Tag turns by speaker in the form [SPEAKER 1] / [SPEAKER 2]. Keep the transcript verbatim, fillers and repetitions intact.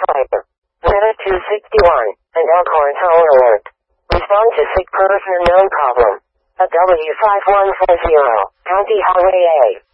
[SPEAKER 1] fire. Weather two sixty-one, an Elkhorn tower alert. Respond to sick person, no problem. A W five one four zero, County Highway A.